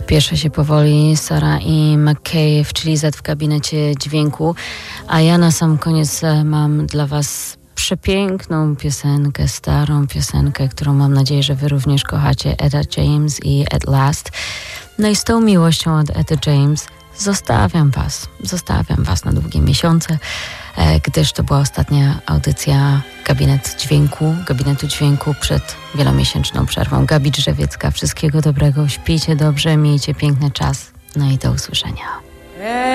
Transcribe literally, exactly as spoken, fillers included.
Spieszę się powoli Sarah i McKay, czyli Z w gabinecie dźwięku, a ja na sam koniec mam dla was przepiękną piosenkę, starą piosenkę, którą mam nadzieję, że wy również kochacie, Etta James i At Last. No i z tą miłością od Etta James zostawiam was, zostawiam was na długie miesiące, gdyż to była ostatnia audycja Gabinet Dźwięku, Gabinetu Dźwięku przed wielomiesięczną przerwą. Gabi Drzewiecka, wszystkiego dobrego, śpijcie dobrze, miejcie piękny czas, no i do usłyszenia.